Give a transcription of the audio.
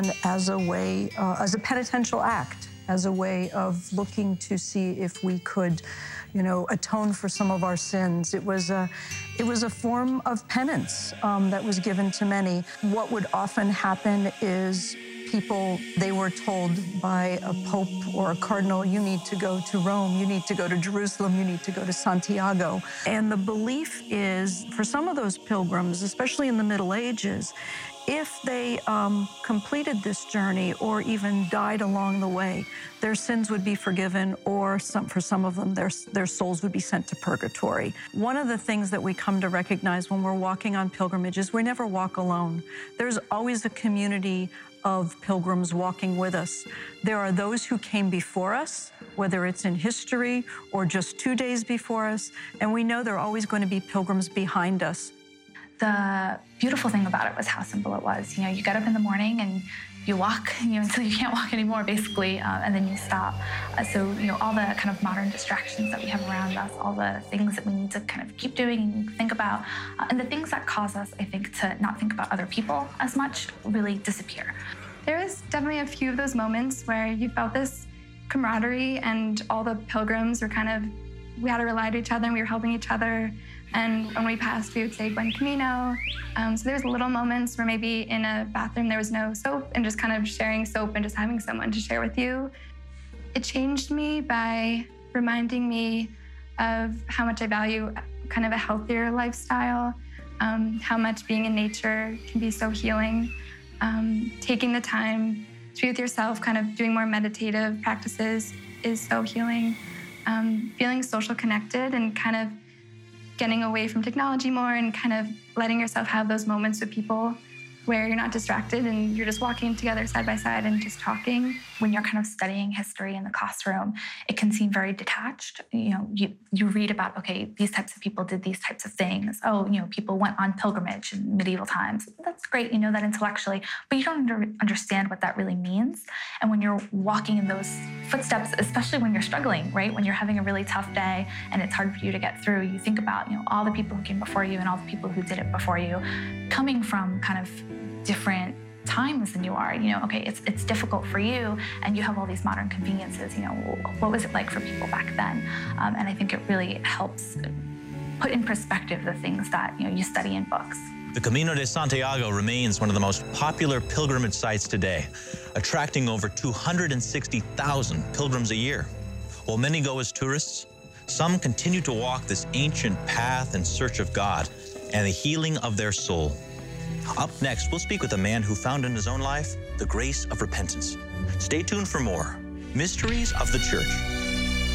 as a way, as a penitential act, as a way of looking to see if we could, atone for some of our sins. It was a form of penance that was given to many. What would often happen is people, they were told by a pope or a cardinal, you need to go to Rome, you need to go to Jerusalem, you need to go to Santiago. And the belief is, for some of those pilgrims, especially in the Middle Ages, if they completed this journey or even died along the way, their sins would be forgiven, or for some of them, their souls would be sent to purgatory. One of the things that we come to recognize when we're walking on pilgrimages, we never walk alone. There's always a community of pilgrims walking with us. There are those who came before us, whether it's in history or just 2 days before us, and we know there are always going to be pilgrims behind us. The beautiful thing about it was how simple it was. You get up in the morning and you walk, until you can't walk anymore, basically, and then you stop. So, all the kind of modern distractions that we have around us, all the things that we need to kind of keep doing and think about, and the things that cause us, I think, to not think about other people as much really disappear. There was definitely a few of those moments where you felt this camaraderie, and all the pilgrims were we had to rely on each other and we were helping each other. And when we passed, we would say Buen Camino. So there was little moments where maybe in a bathroom there was no soap, and just kind of sharing soap and just having someone to share with you. It changed me by reminding me of how much I value kind of a healthier lifestyle, how much being in nature can be so healing. Taking the time to be with yourself, kind of doing more meditative practices is so healing. Feeling social connected and kind of getting away from technology more and kind of letting yourself have those moments with people where you're not distracted and you're just walking together side by side and just talking. When you're kind of studying history in the classroom, it can seem very detached. You read about, okay, these types of people did these types of things. Oh, people went on pilgrimage in medieval times. That's great, you know that intellectually, but you don't understand what that really means. And when you're walking in those footsteps, especially when you're struggling, right? When you're having a really tough day and it's hard for you to get through, you think about, all the people who came before you and all the people who did it before you, coming from kind of different times than you are. Okay, it's difficult for you and you have all these modern conveniences. What was it like for people back then? And I think it really helps put in perspective the things that you study in books. The Camino de Santiago remains one of the most popular pilgrimage sites today, attracting over 260,000 pilgrims a year. While many go as tourists, some continue to walk this ancient path in search of God and the healing of their soul. Up next, we'll speak with a man who found in his own life the grace of repentance. Stay tuned for more Mysteries of the Church.